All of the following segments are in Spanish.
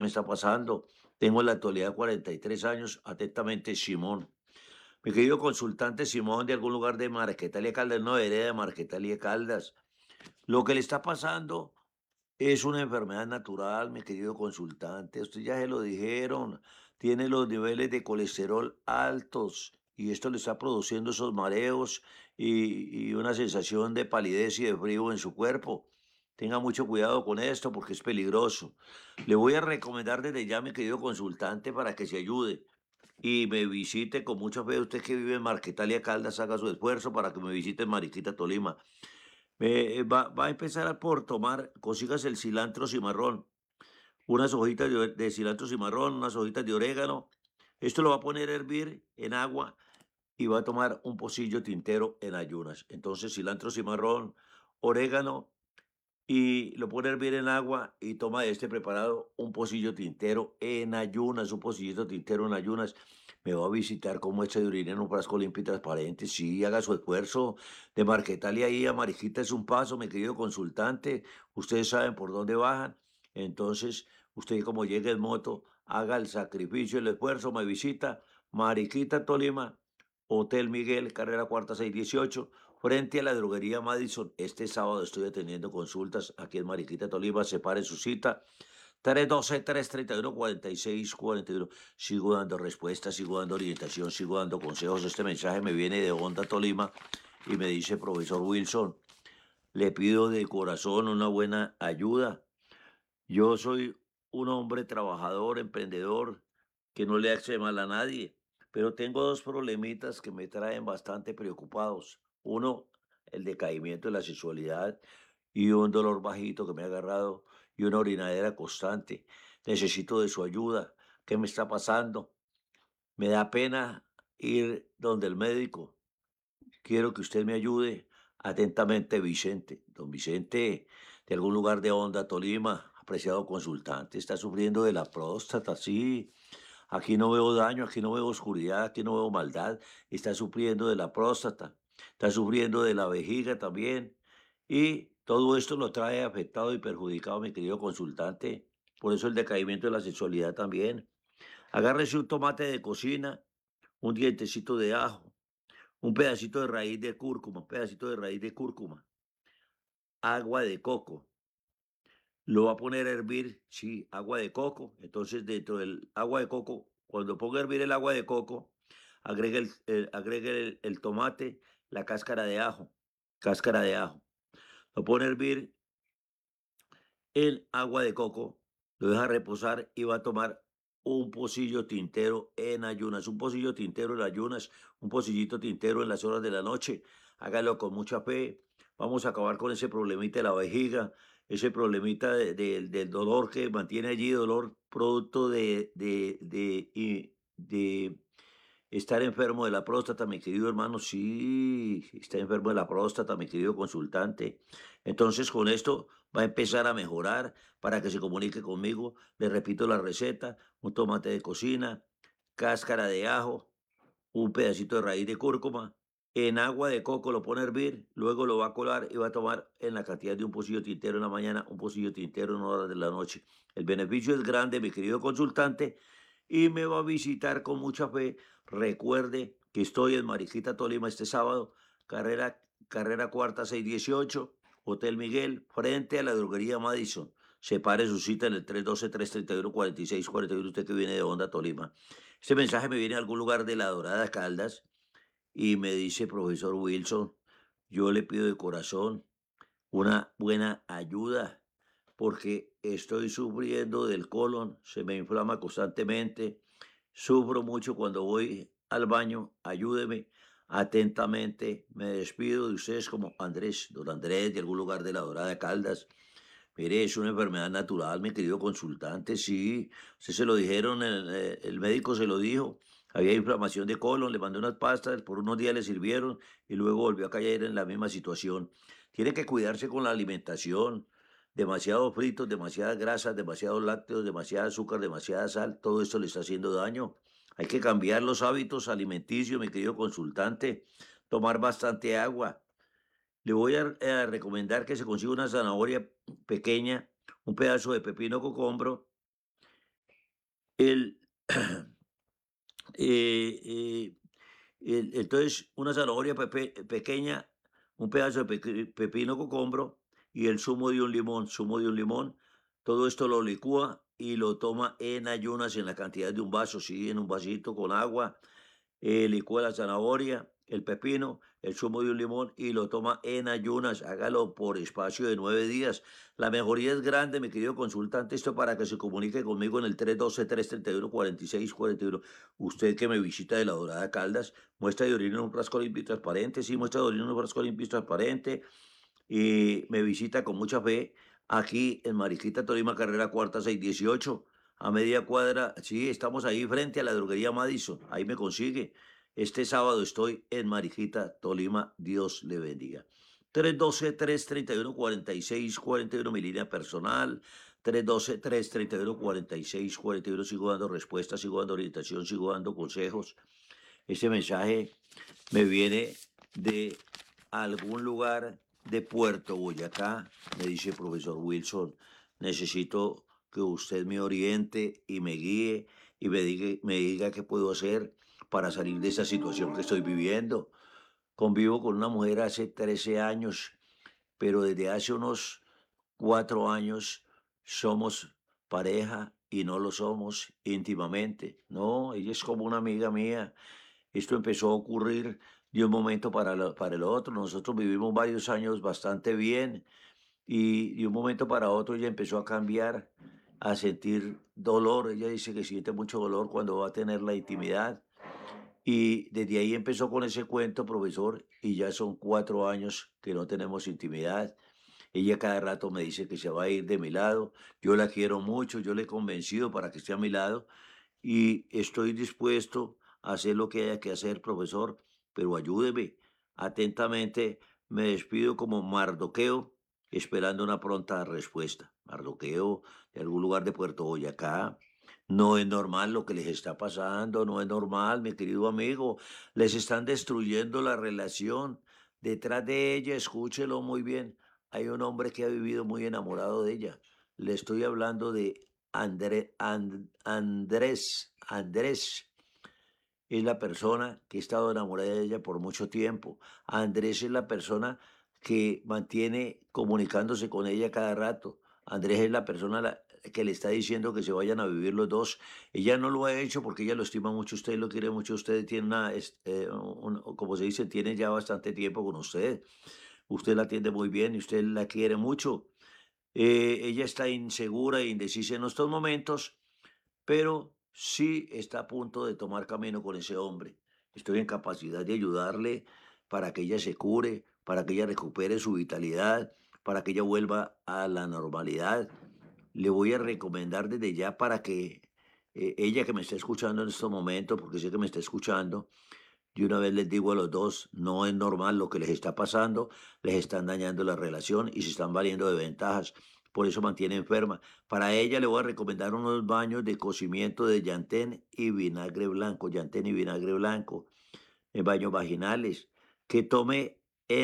está pasando. Tengo en la actualidad 43 años. Atentamente, Simón. Mi querido consultante Simón, de algún lugar de Marquetalia Caldas, no, hereda de Marquetalia Caldas. Lo que le está pasando es una enfermedad natural, mi querido consultante. Usted ya se lo dijeron. Tiene los niveles de colesterol altos y esto le está produciendo esos mareos y una sensación de palidez y de frío en su cuerpo. Tenga mucho cuidado con esto porque es peligroso. Le voy a recomendar desde ya, mi querido consultante, para que se ayude y me visite con mucha fe. Usted que vive en Marquetalia Caldas, haga su esfuerzo para que me visite en Mariquita, Tolima. Va a empezar por tomar, consigas el cilantro cimarrón, unas hojitas de cilantro cimarrón, unas hojitas de orégano. Esto lo va a poner a hervir en agua y va a tomar un pocillo tintero en ayunas. Entonces, cilantro cimarrón, orégano, y lo pone a hervir en agua y toma de este preparado un pocillo tintero en ayunas, un pocillito tintero en ayunas. Me va a visitar con muestra de orina en un frasco limpio y transparente. Sí, haga su esfuerzo. De Marquetalia ahí a Mariquita es un paso, mi querido consultante. Ustedes saben por dónde bajan. Entonces, usted como llegue en moto, haga el sacrificio, el esfuerzo, me visita. Mariquita, Tolima, Hotel Miguel, carrera cuarta 618, frente a la droguería Madison. Este sábado estoy atendiendo consultas aquí en Mariquita, Tolima. Separe su cita. 312-331-4641. Sigo dando respuestas, sigo dando orientación, sigo dando consejos. Este mensaje me viene de Honda Tolima y me dice, profesor Wilson, le pido de corazón una buena ayuda. Yo soy un hombre trabajador, emprendedor, que no le hace mal a nadie, pero tengo dos problemitas que me traen bastante preocupados. Uno, el decaimiento de la sexualidad y un dolor bajito que me ha agarrado y una orinadera constante. Necesito de su ayuda. ¿Qué me está pasando? Me da pena ir donde el médico. Quiero que usted me ayude. Atentamente, Vicente. Don Vicente, de algún lugar de Honda, Tolima, apreciado consultante, está sufriendo de la próstata, sí. Aquí no veo daño, aquí no veo oscuridad, aquí no veo maldad. Está sufriendo de la próstata, está sufriendo de la vejiga también. Y todo esto lo trae afectado y perjudicado, mi querido consultante. Por eso el decaimiento de la sexualidad también. Agárrese un tomate de cocina, un dientecito de ajo, un pedacito de raíz de cúrcuma, un pedacito de raíz de cúrcuma, agua de coco. Lo va a poner a hervir, sí, agua de coco. Entonces, dentro del agua de coco, cuando ponga a hervir el agua de coco, agregue el tomate, la cáscara de ajo. Lo pone a hervir en agua de coco, lo deja reposar y va a tomar un pocillo tintero en ayunas, un pocillo tintero en ayunas, un pocillito tintero en las horas de la noche. Hágalo con mucha fe. Vamos a acabar con ese problemita de la vejiga, ese problemita del dolor que mantiene allí, dolor producto de estar enfermo de la próstata, mi querido hermano. Sí, está enfermo de la próstata, mi querido consultante. Entonces, con esto va a empezar a mejorar para que se comunique conmigo. Le repito la receta: un tomate de cocina, cáscara de ajo, un pedacito de raíz de cúrcuma. En agua de coco lo pone a hervir, luego lo va a colar y va a tomar en la cantidad de un pocillo tintero en la mañana, un pocillo tintero en horas de la noche. El beneficio es grande, mi querido consultante, y me va a visitar con mucha fe. Recuerde que estoy en Mariquita, Tolima este sábado, carrera cuarta 618, Hotel Miguel, frente a la droguería Madison. Separe su cita en el 312-331-4641, usted que viene de Honda, Tolima. Este mensaje me viene de algún lugar de La Dorada, Caldas, y me dice, profesor Wilson, yo le pido de corazón una buena ayuda porque estoy sufriendo del colon, se me inflama constantemente, sufro mucho cuando voy al baño, ayúdeme. Atentamente, me despido de ustedes como Andrés, don Andrés, de algún lugar de La Dorada, Caldas. Mire, es una enfermedad natural, mi querido consultante, sí. Usted se lo dijeron, el médico se lo dijo. Había inflamación de colon, le mandé unas pastas, por unos días le sirvieron y luego volvió a caer en la misma situación. Tiene que cuidarse con la alimentación. Demasiados fritos, demasiadas grasas, demasiados lácteos, demasiada azúcar, demasiada sal, todo esto le está haciendo daño. Hay que cambiar los hábitos alimenticios, mi querido consultante. Tomar bastante agua. Le voy a recomendar que se consiga una zanahoria pequeña, un pedazo de pepino cocombro El, eh, eh, entonces, una zanahoria pequeña, un pedazo de pepino cocombro y el zumo de un limón. Todo esto lo licúa y lo toma en ayunas en la cantidad de un vaso, sí, en un vasito con agua. Licúa la zanahoria, el pepino, el zumo de un limón y lo toma en ayunas. Hágalo por espacio de 9 días. La mejoría es grande, mi querido consultante. Esto para que se comunique conmigo en el 312-331-4641. Usted que me visita de la Dorada Caldas, muestra de orina en un frasco limpio y transparente. Sí, muestra de orina en un frasco limpio y transparente. Y me visita con mucha fe aquí en Mariquita, Tolima, carrera cuarta 618, a media cuadra. Sí, estamos ahí frente a la droguería Madison, ahí me consigue. Este sábado estoy en Mariquita, Tolima, Dios le bendiga. 312-331-4641, mi línea personal. 312-331-4641, sigo dando respuestas, sigo dando orientación, sigo dando consejos. Este mensaje me viene de algún lugar de Puerto Boyacá. Me dice profesor Wilson, necesito que usted me oriente y me guíe y me diga qué puedo hacer para salir de esa situación que estoy viviendo. Convivo con una mujer hace 13 años, pero desde hace unos 4 años somos pareja y no lo somos íntimamente. No, ella es como una amiga mía. Esto empezó a ocurrir de un momento para el otro. Nosotros vivimos varios años bastante bien y de un momento para otro ella empezó a cambiar, a sentir dolor. Ella dice que siente mucho dolor cuando va a tener la intimidad. Y desde ahí empezó con ese cuento, profesor, y ya son 4 años que no tenemos intimidad. Ella cada rato me dice que se va a ir de mi lado. Yo la quiero mucho, yo le he convencido para que esté a mi lado y estoy dispuesto a hacer lo que haya que hacer, profesor, pero ayúdeme. Atentamente me despido como Mardoqueo, esperando una pronta respuesta. Mardoqueo, de algún lugar de Puerto Boyacá. No es normal lo que les está pasando, no es normal, mi querido amigo. Les están destruyendo la relación. Detrás de ella, escúchelo muy bien, hay un hombre que ha vivido muy enamorado de ella. Le estoy hablando de Andrés. Andrés es la persona que ha estado enamorada de ella por mucho tiempo. Andrés es la persona que mantiene comunicándose con ella cada rato. Andrés es la persona que le está diciendo que se vayan a vivir los dos. Ella no lo ha hecho porque ella lo estima mucho a usted, lo quiere mucho a usted, tiene como se dice, tiene ya bastante tiempo con usted. Usted la atiende muy bien y usted la quiere mucho. Ella está insegura e indecisa en estos momentos, pero sí está a punto de tomar camino con ese hombre. Estoy en capacidad de ayudarle para que ella se cure, para que ella recupere su vitalidad, para que ella vuelva a la normalidad. Le voy a recomendar desde ya para que ella que me está escuchando en estos momentos, porque sé que me está escuchando, de una vez les digo a los dos, no es normal lo que les está pasando, les están dañando la relación y se están valiendo de ventajas, por eso mantiene enferma. Para ella le voy a recomendar unos baños de cocimiento de llantén y vinagre blanco, llantén y vinagre blanco, en baños vaginales, que tome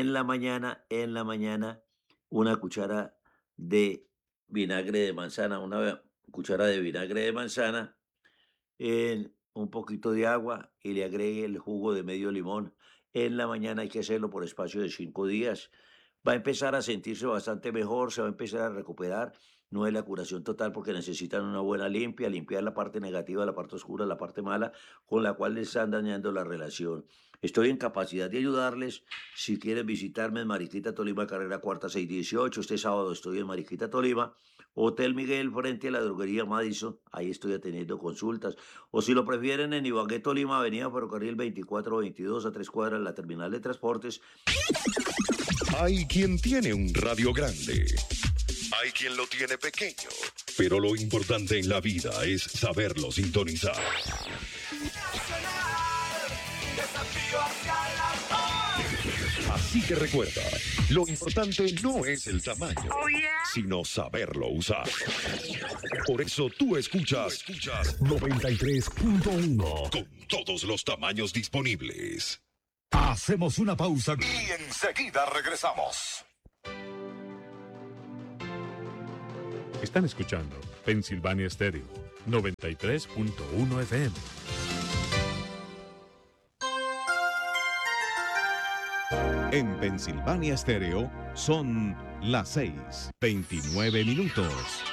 en la mañana, una cuchara de vinagre de manzana, una cuchara de vinagre de manzana en un poquito de agua y le agregue el jugo de medio limón. En la mañana hay que hacerlo por espacio de 5 días. Va a empezar a sentirse bastante mejor, se va a empezar a recuperar. No es la curación total porque necesitan una buena limpia, limpiar la parte negativa, la parte oscura, la parte mala con la cual les están dañando la relación. Estoy en capacidad de ayudarles. Si quieren visitarme en Mariquita, Tolima, carrera cuarta 618. Este sábado estoy en Mariquita, Tolima. Hotel Miguel, frente a la droguería Madison. Ahí estoy atendiendo consultas. O si lo prefieren, en Ibagué, Tolima, avenida Ferrocarril 2422, a 3 cuadras de la terminal de transportes. Hay quien tiene un radio grande. Hay quien lo tiene pequeño. Pero lo importante en la vida es saberlo sintonizar. Así que recuerda, lo importante no es el tamaño, sino saberlo usar. Por eso tú escuchas 93.1 con todos los tamaños disponibles. Hacemos una pausa y enseguida regresamos. Están escuchando Pensilvania Stereo 93.1 FM. En Pensilvania Estéreo son las 6:29.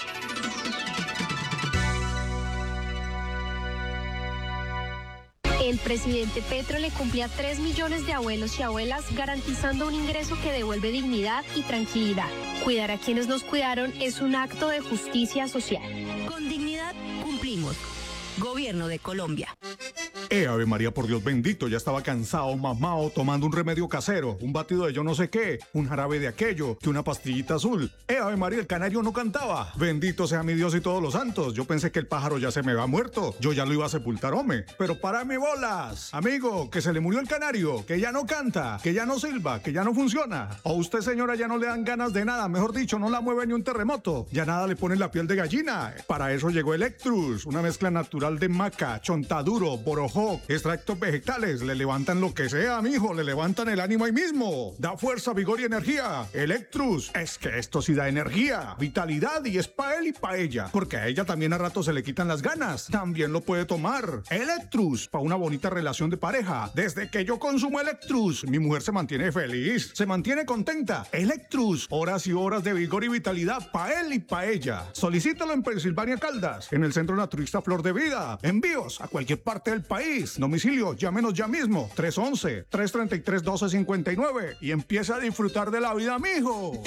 El presidente Petro le cumplía 3 millones de abuelos y abuelas, garantizando un ingreso que devuelve dignidad y tranquilidad. Cuidar a quienes nos cuidaron es un acto de justicia social. Con dignidad cumplimos. Gobierno de Colombia. Ave María, por Dios bendito, ya estaba cansado, mamao, tomando un remedio casero, un batido de yo no sé qué, un jarabe de aquello, que una pastillita azul. Ave María, el canario no cantaba. Bendito sea mi Dios y todos los santos. Yo pensé que el pájaro ya se me había muerto. Yo ya lo iba a sepultar, hombre. Pero párame bolas. Amigo, que se le murió el canario, que ya no canta, que ya no silba, que ya no funciona. O usted, señora, ya no le dan ganas de nada. Mejor dicho, no la mueve ni un terremoto. Ya nada le pone la piel de gallina. Para eso llegó Electrus, una mezcla natural de maca, chontaduro, borojó, extractos vegetales, le levantan lo que sea, mijo, le levantan el ánimo ahí mismo. Da fuerza, vigor y energía. Electrus, es que esto sí da energía, vitalidad y es pa' él y pa' ella, porque a ella también a rato se le quitan las ganas. También lo puede tomar. Electrus, pa' una bonita relación de pareja. Desde que yo consumo Electrus, mi mujer se mantiene feliz, se mantiene contenta. Electrus, horas y horas de vigor y vitalidad pa' él y pa' ella. Solicítalo en Pensilvania Caldas, en el Centro Naturista Flor de Vida. Envíos a cualquier parte del país. Domicilio, llámenos ya mismo, 311-333-1259 y empieza a disfrutar de la vida, mijo.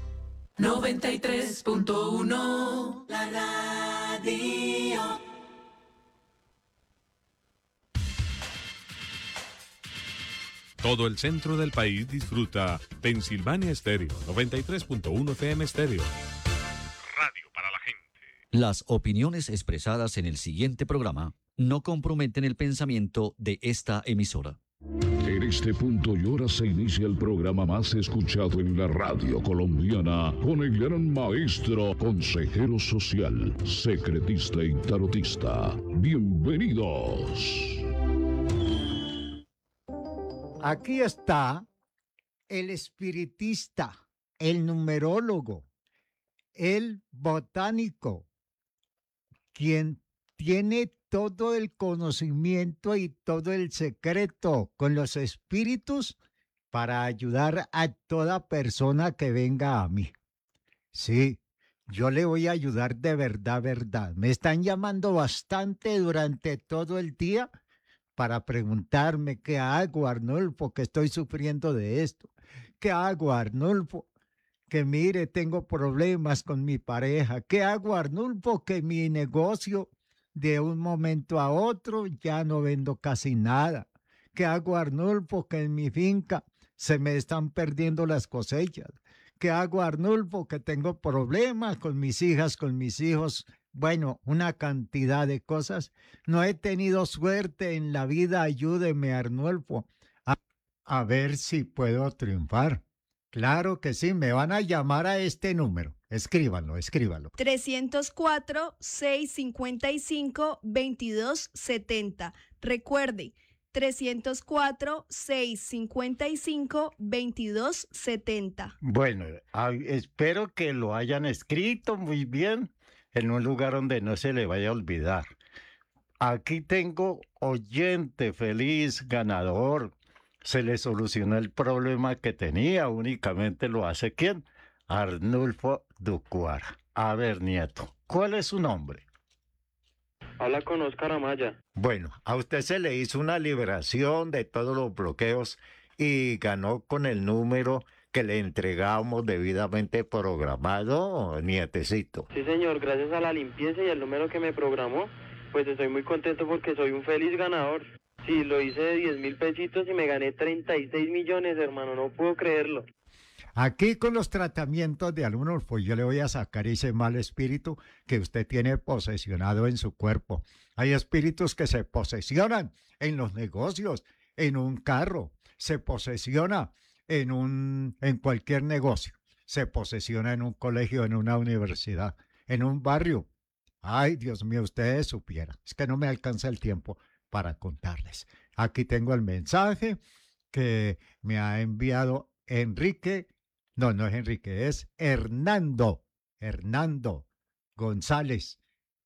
93.1 La radio. Todo el centro del país disfruta Pensilvania Estéreo, 93.1 FM Estéreo. Radio para la gente. Las opiniones expresadas en el siguiente programa no comprometen el pensamiento de esta emisora. En este punto y hora se inicia el programa más escuchado en la radio colombiana con el gran maestro, consejero social, secretista y tarotista. Bienvenidos. Aquí está el espiritista, el numerólogo, el botánico, quien tiene todo el conocimiento y todo el secreto con los espíritus para ayudar a toda persona que venga a mí. Sí, yo le voy a ayudar de verdad, verdad. Me están llamando bastante durante todo el día para preguntarme qué hago, Arnulfo, que estoy sufriendo de esto. ¿Qué hago, Arnulfo? Que mire, tengo problemas con mi pareja. ¿Qué hago, Arnulfo? Que mi negocio de un momento a otro ya no vendo casi nada. ¿Qué hago, Arnulfo? Que en mi finca se me están perdiendo las cosechas. ¿Qué hago, Arnulfo? Que tengo problemas con mis hijas, con mis hijos. Bueno, una cantidad de cosas. No he tenido suerte en la vida. Ayúdeme, Arnulfo, a ver si puedo triunfar. Claro que sí, me van a llamar a este número. Escríbanlo, escríbanlo. 304-655-2270. Recuerde, 304-655-2270. Bueno, espero que lo hayan escrito muy bien en un lugar donde no se le vaya a olvidar. Aquí tengo oyente feliz, ganador. Se le solucionó el problema que tenía, únicamente lo hace ¿quién? Arnulfo Ducuara. A ver, nieto, ¿cuál es su nombre? Habla con Oscar Amaya. Bueno, a usted se le hizo una liberación de todos los bloqueos y ganó con el número que le entregamos debidamente programado, nietecito. Sí, señor, gracias a la limpieza y al número que me programó, pues estoy muy contento porque soy un feliz ganador. Sí, lo hice de 10,000 pesitos y me gané 36 millones, hermano, no puedo creerlo. Aquí con los tratamientos de Arnulfo, yo le voy a sacar ese mal espíritu que usted tiene posesionado en su cuerpo. Hay espíritus que se posesionan en los negocios, en un carro, se posesiona en cualquier negocio, se posesiona en un colegio, en una universidad, en un barrio. Ay, Dios mío, ustedes supieran. Es que no me alcanza el tiempo para contarles. Aquí tengo el mensaje que me ha enviado Enrique. No es Enrique, es Hernando González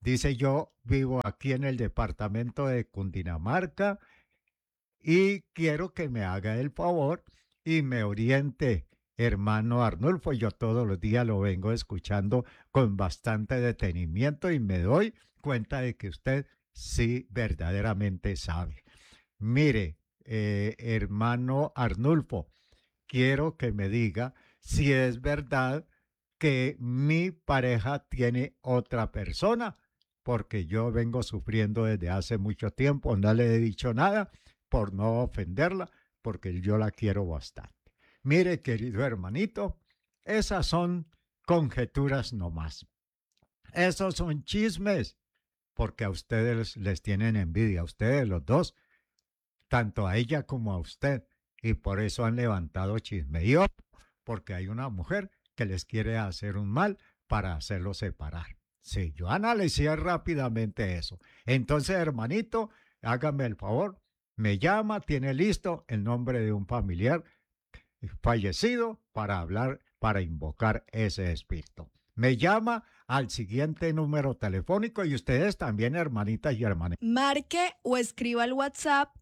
Dice, yo vivo aquí en el departamento de Cundinamarca y quiero que me haga el favor y me oriente, hermano Arnulfo. Yo todos los días lo vengo escuchando con bastante detenimiento y me doy cuenta de que usted sí verdaderamente sabe. Mire, hermano Arnulfo, quiero que me diga si es verdad que mi pareja tiene otra persona, porque yo vengo sufriendo desde hace mucho tiempo, no le he dicho nada por no ofenderla, porque yo la quiero bastante. Mire, querido hermanito, esas son conjeturas nomás. Esos son chismes, porque a ustedes les tienen envidia, a ustedes los dos, tanto a ella como a usted, y por eso han levantado chisme. Yo, porque hay una mujer que les quiere hacer un mal para hacerlos separar. Sí, yo analicé rápidamente eso. Entonces, hermanito, hágame el favor, me llama, tiene listo el nombre de un familiar fallecido para hablar, para invocar ese espíritu. Me llama al siguiente número telefónico y ustedes también, hermanitas y hermanos. Marque o escriba al WhatsApp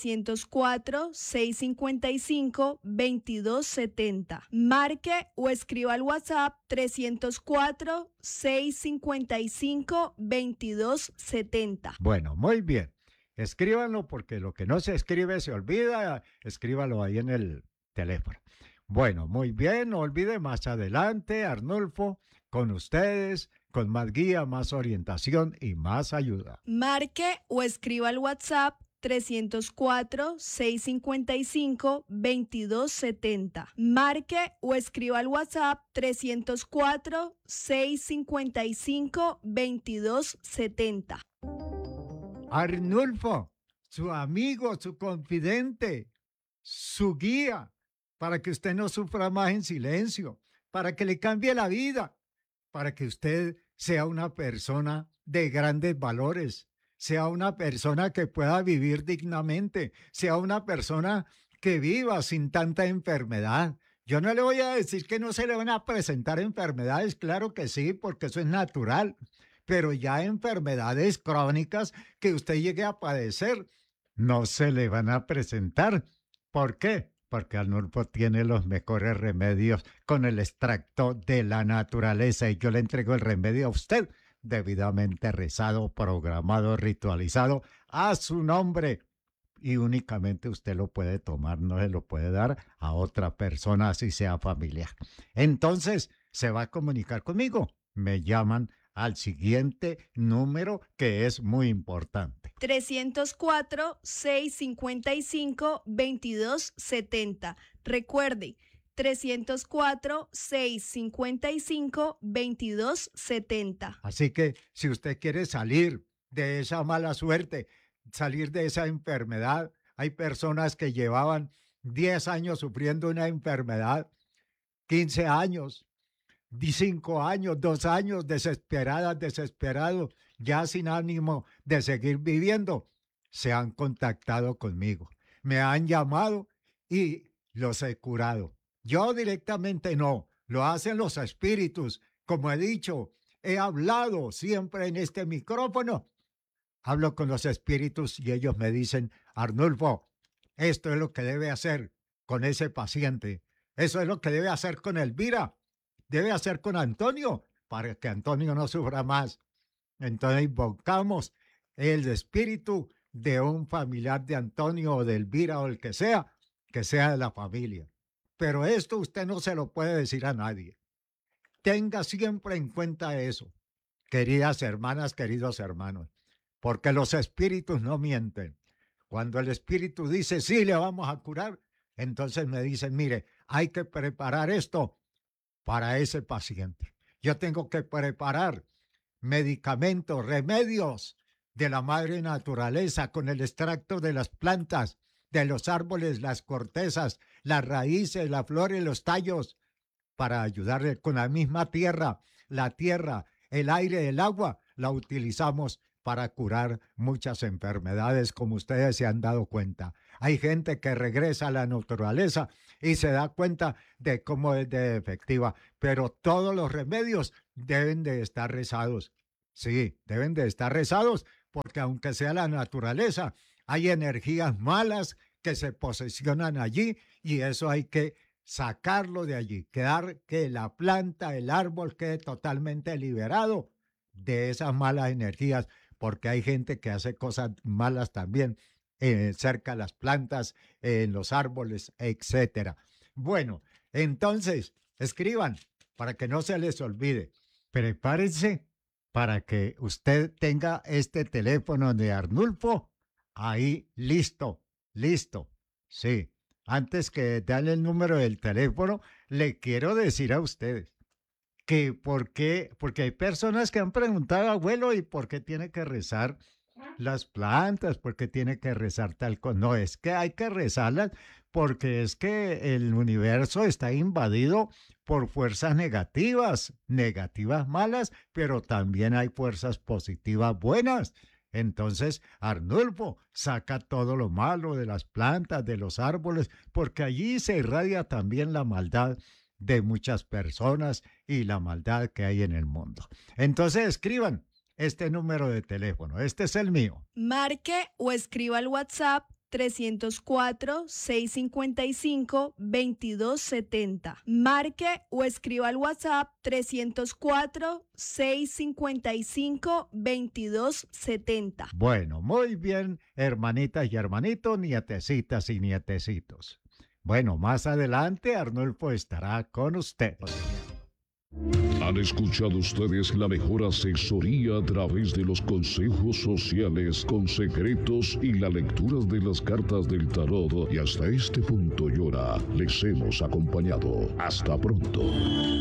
304-655-2270. Marque o escriba al WhatsApp 304-655-2270. Bueno, muy bien. Escríbanlo porque lo que no se escribe se olvida. Escríbalo ahí en el teléfono. Bueno, muy bien. No olvide más adelante, Arnulfo, con ustedes, con más guía, más orientación y más ayuda. Marque o escriba al WhatsApp 304-655-2270. Marque o escriba al WhatsApp 304-655-2270. Arnulfo, su amigo, su confidente, su guía, para que usted no sufra más en silencio, para que le cambie la vida, para que usted sea una persona de grandes valores, sea una persona que pueda vivir dignamente, sea una persona que viva sin tanta enfermedad. Yo no le voy a decir que no se le van a presentar enfermedades, claro que sí, porque eso es natural, pero ya enfermedades crónicas que usted llegue a padecer, no se le van a presentar. ¿Por qué? Porque Arnulfo tiene los mejores remedios con el extracto de la naturaleza y yo le entrego el remedio a usted, debidamente rezado, programado, ritualizado, a su nombre. Y únicamente usted lo puede tomar, no se lo puede dar a otra persona, así sea familiar. Entonces, se va a comunicar conmigo. Me llaman al siguiente número que es muy importante. 304-655-2270. Recuerde, 304-655-2270. Así que si usted quiere salir de esa mala suerte, salir de esa enfermedad, hay personas que llevaban 10 años sufriendo una enfermedad, 15 años, 5 años, 2 años, desesperadas, desesperados, ya sin ánimo de seguir viviendo, se han contactado conmigo, me han llamado y los he curado. Yo directamente no, lo hacen los espíritus. Como he dicho, he hablado siempre en este micrófono. Hablo con los espíritus y ellos me dicen, Arnulfo, esto es lo que debe hacer con ese paciente. Eso es lo que debe hacer con Elvira. Debe hacer con Antonio para que Antonio no sufra más. Entonces invocamos el espíritu de un familiar de Antonio o de Elvira o el que sea de la familia. Pero esto usted no se lo puede decir a nadie. Tenga siempre en cuenta eso, queridas hermanas, queridos hermanos, porque los espíritus no mienten. Cuando el espíritu dice, sí, le vamos a curar, entonces me dicen, mire, hay que preparar esto para ese paciente. Yo tengo que preparar medicamentos, remedios de la madre naturaleza con el extracto de las plantas, de los árboles, las cortezas, las raíces, las flores, los tallos, para ayudarle con la misma tierra, el aire, el agua, la utilizamos para curar muchas enfermedades, como ustedes se han dado cuenta. Hay gente que regresa a la naturaleza y se da cuenta de cómo es de efectiva, pero todos los remedios deben de estar rezados. Sí, deben de estar rezados, porque aunque sea la naturaleza, hay energías malas que se posesionan allí y eso hay que sacarlo de allí, que la planta, el árbol quede totalmente liberado de esas malas energías, porque hay gente que hace cosas malas también cerca de las plantas, en los árboles, etcétera. Bueno, entonces, escriban para que no se les olvide. Prepárense para que usted tenga este teléfono de Arnulfo ahí listo. Sí, antes que darle el número del teléfono, le quiero decir a ustedes que porque hay personas que han preguntado, abuelo, ¿y por qué tiene que rezar las plantas? ¿Por qué tiene que rezar tal cosa? No, es que hay que rezarlas porque es que el universo está invadido por fuerzas negativas malas, pero también hay fuerzas positivas buenas. Entonces, Arnulfo saca todo lo malo de las plantas, de los árboles, porque allí se irradia también la maldad de muchas personas y la maldad que hay en el mundo. Entonces, escriban este número de teléfono. Este es el mío. Marque o escriba al WhatsApp 304-655-2270. Marque o escriba al WhatsApp 304-655-2270. Bueno, muy bien, hermanitas y hermanitos, nietecitas y nietecitos. Bueno, más adelante Arnulfo estará con ustedes. Han escuchado ustedes la mejor asesoría a través de los consejos sociales con secretos y la lectura de las cartas del tarot. Y hasta este punto y hora les hemos acompañado. Hasta pronto.